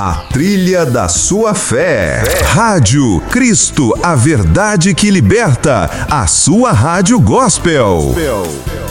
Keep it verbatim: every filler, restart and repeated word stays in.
A trilha da sua fé. Rádio Cristo, a verdade que liberta. A sua rádio gospel.